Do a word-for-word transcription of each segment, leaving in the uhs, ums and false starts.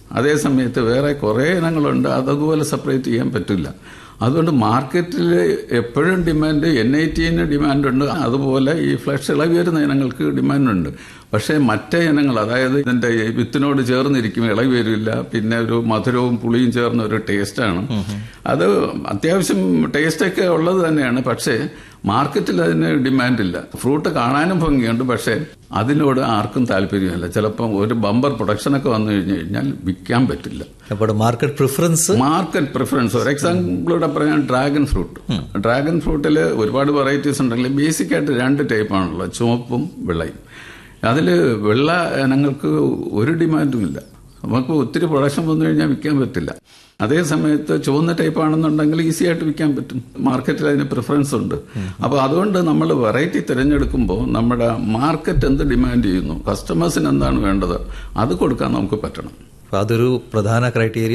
അതേ സമയത്ത് വേറെ കുറേ ഇനങ്ങളുണ്ട്, അതുപോലെ സെപ്പറേറ്റ് ചെയ്യാൻ പറ്റില്ല. അതുകൊണ്ട് മാർക്കറ്റിൽ എപ്പോഴും ഡിമാൻഡ് എൻ ഐ ടിന് ഡിമാൻഡുണ്ട്, അതുപോലെ ഈ ഫ്ലഷ് ഇളകി വരുന്ന ഇനങ്ങൾക്ക് ഡിമാൻഡുണ്ട്. പക്ഷേ മറ്റേ ഇനങ്ങൾ, അതായത് ഇതിന്റെ വിത്തിനോട് ചേർന്നിരിക്കും, ഇളകി വരില്ല, പിന്നെ ഒരു മധുരവും പുളിയും ചേർന്ന ഒരു ടേസ്റ്റാണ്. അത് അത്യാവശ്യം ടേസ്റ്റൊക്കെ ഉള്ളത് തന്നെയാണ്, പക്ഷേ മാർക്കറ്റിൽ അതിന് ഡിമാൻഡില്ല. ഫ്രൂട്ട് കാണാനും ഭംഗിയുണ്ട്, പക്ഷേ അതിനോട് ആർക്കും താല്പര്യമില്ല. ചിലപ്പം ഒരു ബമ്പർ പ്രൊഡക്ഷനൊക്കെ വന്നു കഴിഞ്ഞു കഴിഞ്ഞാൽ വിൽക്കാൻ പറ്റില്ല. അപ്പോൾ മാർക്കറ്റ് പ്രിഫറൻസ് മാർക്കറ്റ് പ്രിഫറൻസ് ഒരു എക്സാമ്പിളൂടെ പറയാൻ ഡ്രാഗൺ ഫ്രൂട്ട്. ഡ്രാഗൺ ഫ്രൂട്ടിൽ ഒരുപാട് വെറൈറ്റീസ് ഉണ്ടെങ്കിൽ ബേസിക് ആയിട്ട് രണ്ട് ടൈപ്പാണുള്ളത്, ചുവപ്പും വെള്ളയും. അതിൽ വെള്ള ഇനങ്ങൾക്ക് ഒരു ഡിമാൻഡും ഇല്ല. നമുക്ക് ഒത്തിരി പ്രൊഡക്ഷൻ വന്നു കഴിഞ്ഞാൽ വിൽക്കാൻ പറ്റില്ല. അതേ സമയത്ത് ചുവന്ന ടൈപ്പ് ആണെന്നുണ്ടെങ്കിൽ ഈസി ആയിട്ട് വിൽക്കാൻ പറ്റും. മാർക്കറ്റിൽ അതിന് പ്രിഫറൻസ് ഉണ്ട്. അപ്പോൾ അതുകൊണ്ട് നമ്മൾ വെറൈറ്റി തിരഞ്ഞെടുക്കുമ്പോൾ നമ്മുടെ മാർക്കറ്റ് എന്ത് ഡിമാൻഡ് ചെയ്യുന്നു, കസ്റ്റമേഴ്സിന് എന്താണ് വേണ്ടത്, അത് കൊടുക്കാൻ നമുക്ക് പറ്റണം. അതൊരു പ്രധാന ക്രൈറ്റീരിയ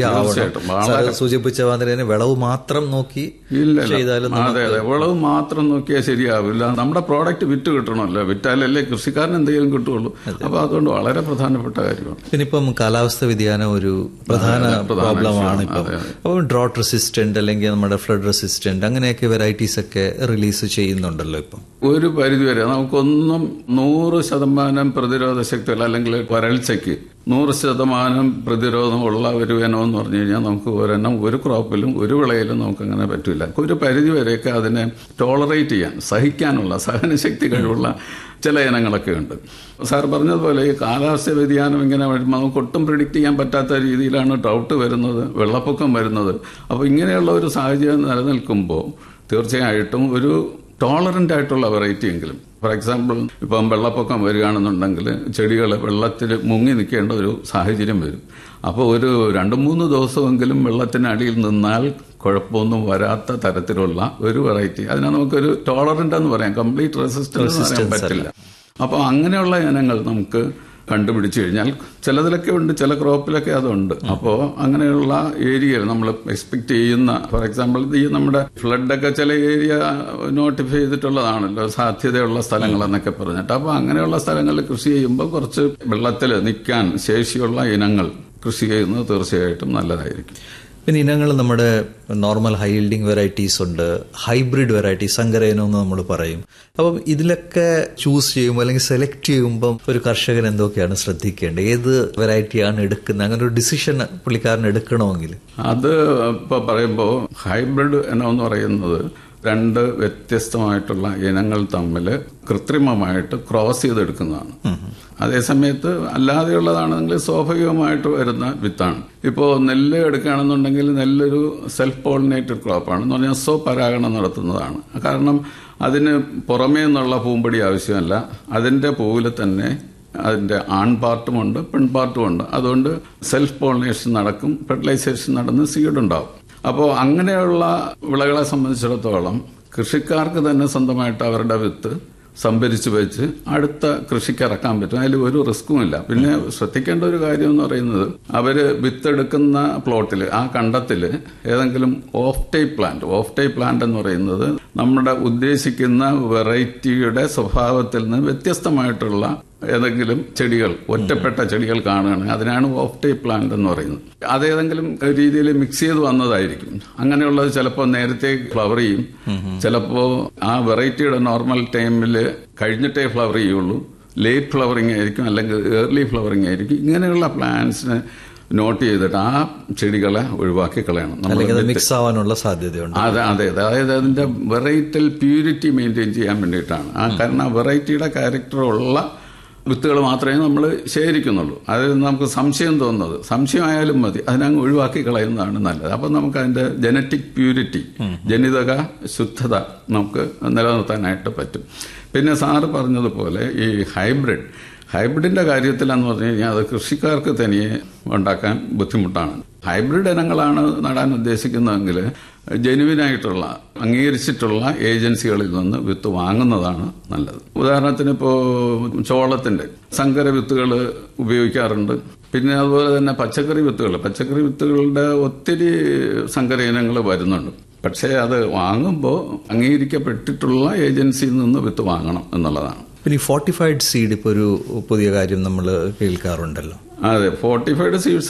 ആവണം. സൂചിപ്പിച്ച മാതിരി വിളവ് മാത്രം നോക്കി ചെയ്താലും അതെ അതെ വിളവ് മാത്രം നോക്കിയാൽ ശരിയാവില്ല. നമ്മുടെ പ്രോഡക്റ്റ് വിറ്റ് കിട്ടണമല്ലോ, വിറ്റാലല്ലേ കൃഷിക്കാരന് എന്തെങ്കിലും കിട്ടുള്ളൂ. അപ്പൊ അതുകൊണ്ട് വളരെ പ്രധാനപ്പെട്ട കാര്യമാണ്. പിന്നെ ഇപ്പം കാലാവസ്ഥ വ്യതിയാനം ഒരു പ്രധാന പ്രോബ്ലമാണ്. ഇപ്പം അപ്പം ഡ്രോട്ട് റെസിസ്റ്റന്റ് അല്ലെങ്കിൽ നമ്മുടെ ഫ്ലഡ് റെസിസ്റ്റന്റ് അങ്ങനെയൊക്കെ വെറൈറ്റീസ് ഒക്കെ റിലീസ് ചെയ്യുന്നുണ്ടല്ലോ. ഇപ്പം ഒരു പരിധിവരെ നമുക്കൊന്നും നൂറ് ശതമാനം പ്രതിരോധ ശക്തികൾ അല്ലെങ്കിൽ വരൾച്ചയ്ക്ക് നൂറ് ശതമാനം പ്രതിരോധമുള്ള ഒരു ഇനമെന്ന് പറഞ്ഞു കഴിഞ്ഞാൽ നമുക്ക് ഒരെണ്ണം ഒരു ക്രോപ്പിലും ഒരു വിളയിലും നമുക്ക് അങ്ങനെ പറ്റില്ല. ഒരു പരിധി വരെയൊക്കെ അതിനെ ടോളറേറ്റ് ചെയ്യാൻ, സഹിക്കാനുള്ള സഹനശക്തി കഴിവുള്ള ചില ഇനങ്ങളൊക്കെ ഉണ്ട്. സാർ പറഞ്ഞതുപോലെ ഈ കാലാവസ്ഥ വ്യതിയാനം ഇങ്ങനെ വരുമ്പോൾ നമുക്ക് ഒട്ടും പ്രിഡിക്റ്റ് ചെയ്യാൻ പറ്റാത്ത രീതിയിലാണ് ഡ്രൗട്ട് വരുന്നത്, വെള്ളപ്പൊക്കം വരുന്നത്. അപ്പോൾ ഇങ്ങനെയുള്ള ഒരു സാഹചര്യം നിലനിൽക്കുമ്പോൾ തീർച്ചയായിട്ടും ഒരു ടോളറന്റ് ആയിട്ടുള്ള വെറൈറ്റി എങ്കിലും, ഫോർ എക്സാമ്പിൾ ഇപ്പം വെള്ളപ്പൊക്കം വരികയാണെന്നുണ്ടെങ്കിൽ ചെടികൾ വെള്ളത്തിൽ മുങ്ങി നിൽക്കേണ്ട ഒരു സാഹചര്യം വരും. അപ്പോൾ ഒരു രണ്ട് മൂന്ന് ദിവസമെങ്കിലും വെള്ളത്തിനടിയിൽ നിന്നാൽ കുഴപ്പമൊന്നും വരാത്ത തരത്തിലുള്ള ഒരു വെറൈറ്റി, അതിനെ നമുക്കൊരു ടോളറന്റ് എന്ന് പറയാം, കംപ്ലീറ്റ് റെസിസ്റ്റൻസ് പറയാൻ പറ്റില്ല. അപ്പോൾ അങ്ങനെയുള്ള ഇനങ്ങൾ നമുക്ക് കണ്ടുപിടിച്ചു കഴിഞ്ഞാൽ ചിലതിലൊക്കെ ഉണ്ട്, ചില ക്രോപ്പിലൊക്കെ അതുണ്ട്. അപ്പോൾ അങ്ങനെയുള്ള ഏരിയയിൽ നമ്മൾ എക്സ്പെക്ട് ചെയ്യുന്ന, ഫോർ എക്സാമ്പിൾ ഈ നമ്മുടെ ഫ്ലഡൊക്കെ ചില ഏരിയ നോട്ടിഫൈ ചെയ്തിട്ടുള്ളതാണല്ലോ, സാധ്യതയുള്ള സ്ഥലങ്ങൾ എന്നൊക്കെ പറഞ്ഞിട്ട്. അപ്പോൾ അങ്ങനെയുള്ള സ്ഥലങ്ങളിൽ കൃഷി ചെയ്യുമ്പോൾ കുറച്ച് വെള്ളത്തിൽ നിൽക്കാൻ ശേഷിയുള്ള ഇനങ്ങൾ കൃഷി ചെയ്യുന്നത് തീർച്ചയായിട്ടും നല്ലതായിരിക്കും. പിന്നെ ഇനങ്ങൾ നമ്മുടെ നോർമൽ ഹൈ ഈൽഡിംഗ് വെറൈറ്റീസ് ഉണ്ട്, ഹൈബ്രിഡ് വെറൈറ്റീസ്, സങ്കരയിനം എന്ന് നമ്മൾ പറയും. അപ്പം ഇതിലൊക്കെ ചൂസ് ചെയ്യുമ്പോൾ അല്ലെങ്കിൽ സെലക്ട് ചെയ്യുമ്പം ഒരു കർഷകൻ എന്തൊക്കെയാണ് ശ്രദ്ധിക്കേണ്ടത്, ഏത് വെറൈറ്റിയാണ് എടുക്കുന്നത്, അങ്ങനെ ഒരു ഡിസിഷൻ പുള്ളിക്കാരൻ എടുക്കണമെങ്കിൽ? അത് ഇപ്പോൾ പറയുമ്പോൾ ഹൈബ്രിഡ് ഇനം എന്ന് പറയുന്നത് രണ്ട് വ്യത്യസ്തമായിട്ടുള്ള ഇനങ്ങൾ തമ്മിൽ കൃത്രിമമായിട്ട് ക്രോസ് ചെയ്തെടുക്കുന്നതാണ്. അതേസമയത്ത് അല്ലാതെയുള്ളതാണെങ്കിൽ സ്വാഭാവികമായിട്ട് വരുന്ന വിത്താണ്. ഇപ്പോൾ നെല്ല് എടുക്കുകയാണെന്നുണ്ടെങ്കിൽ നെല്ലൊരു സെൽഫ് പോളിനേറ്റഡ് ക്രോപ്പാണ് എന്ന് പറഞ്ഞാൽ സ്വപരാഗണം നടത്തുന്നതാണ്. കാരണം അതിന് പുറമേ നിന്നുള്ള പൂമ്പൊടി ആവശ്യമല്ല, അതിന്റെ പൂവിൽ തന്നെ അതിന്റെ ആൺപാർട്ടുമുണ്ട് പെൺപാർട്ടുമുണ്ട്. അതുകൊണ്ട് സെൽഫ് പോളിനേഷൻ നടക്കും, ഫെർട്ടിലൈസേഷൻ നടന്ന് സീഡ് ഉണ്ടാവും. അപ്പോൾ അങ്ങനെയുള്ള വിളകളെ സംബന്ധിച്ചിടത്തോളം കൃഷിക്കാർക്ക് തന്നെ സ്വന്തമായിട്ട് അവരുടെ വിത്ത് സംഭരിച്ചു വെച്ച് അടുത്ത കൃഷിക്ക് ഇറക്കാൻ പറ്റും. അതിൽ ഒരു റിസ്ക്കുമില്ല. പിന്നെ ശ്രദ്ധിക്കേണ്ട ഒരു കാര്യം എന്ന് പറയുന്നത്, അവര് വിത്തെടുക്കുന്ന പ്ലോട്ടിൽ, ആ കണ്ടത്തിൽ ഏതെങ്കിലും of type plant, of type plant എന്ന് പറയുന്നത് നമ്മുടെ ഉദ്ദേശിക്കുന്ന വെറൈറ്റിയുടെ സ്വഭാവത്തിൽ നിന്ന് വ്യത്യസ്തമായിട്ടുള്ള ഏതെങ്കിലും ചെടികൾ, ഒറ്റപ്പെട്ട ചെടികൾ കാണുകയാണെങ്കിൽ അതിനാണ് ഓഫ് ടൈപ്പ് പ്ലാന്റ് എന്ന് പറയുന്നത്. അതേതെങ്കിലും രീതിയിൽ മിക്സ് ചെയ്ത് വന്നതായിരിക്കും. അങ്ങനെയുള്ളത് ചിലപ്പോൾ നേരത്തെ ഫ്ലവർ ചെയ്യും, ചിലപ്പോൾ ആ വെറൈറ്റിയുടെ നോർമൽ ടൈമിൽ കഴിഞ്ഞിട്ടേ ഫ്ലവർ ചെയ്യുള്ളൂ, ലേറ്റ് ഫ്ലവറിങ് ആയിരിക്കും, അല്ലെങ്കിൽ ഏർലി ഫ്ലവറിങ് ആയിരിക്കും. ഇങ്ങനെയുള്ള പ്ലാന്റ്സിന് നോട്ട് ചെയ്തിട്ട് ആ ചെടികളെ ഒഴിവാക്കി കളയണം. മിക്സ് ആവാനുള്ള സാധ്യതയുണ്ട്. അതെ അതെ അതായത് അതിന്റെ വെറൈറ്റൽ പ്യൂരിറ്റി മെയിൻറ്റെയിൻ ചെയ്യാൻ വേണ്ടിയിട്ടാണ്. ആ കാരണം വെറൈറ്റിയുടെ ക്യാരക്ടറുള്ള വിത്തുകൾ മാത്രമേ നമ്മൾ ശേഖരിക്കുന്നുള്ളൂ. അതിൽ നമുക്ക് സംശയം തോന്നുന്നത്, സംശയമായാലും മതി, അതിനങ്ങ് ഒഴിവാക്കി കളയുന്നതാണ് നല്ലത്. അപ്പം നമുക്ക് അതിന്റെ ജനറ്റിക് പ്യൂരിറ്റി, ജനിതക ശുദ്ധത നമുക്ക് നിലനിർത്താനായിട്ട് പറ്റും. പിന്നെ സാറ് പറഞ്ഞതുപോലെ ഈ ഹൈബ്രിഡ് ഹൈബ്രിഡിന്റെ കാര്യത്തിലെന്ന് പറഞ്ഞു കഴിഞ്ഞാൽ അത് കൃഷിക്കാർക്ക് തനിയെ ഉണ്ടാക്കാൻ ബുദ്ധിമുട്ടാണ്. ഹൈബ്രിഡ് ഇനങ്ങളാണ് നടാൻ ഉദ്ദേശിക്കുന്നതെങ്കിൽ ജെനുവിനായിട്ടുള്ള അംഗീകരിച്ചിട്ടുള്ള ഏജൻസികളിൽ നിന്ന് വിത്ത് വാങ്ങുന്നതാണ് നല്ലത്. ഉദാഹരണത്തിന് ഇപ്പോൾ ചോളത്തിന്റെ സങ്കര വിത്തുകൾ ഉപയോഗിക്കാറുണ്ട്. പിന്നെ അതുപോലെ തന്നെ പച്ചക്കറി വിത്തുകൾ, പച്ചക്കറി വിത്തുകളുടെ ഒത്തിരി സങ്കര ഇനങ്ങൾ വരുന്നുണ്ട്. പക്ഷേ അത് വാങ്ങുമ്പോൾ അംഗീകരിക്കപ്പെട്ടിട്ടുള്ള ഏജൻസിയിൽ നിന്ന് വിത്ത് വാങ്ങണം എന്നുള്ളതാണ്. പിന്നെ ഈ ഫോർട്ടിഫൈഡ് സീഡ് ഇപ്പോൾ ഒരു പുതിയ കാര്യം നമ്മൾ കേൾക്കാറുണ്ടല്ലോ. അതെ, ഫോർട്ടിഫൈഡ് സീഡ്സ്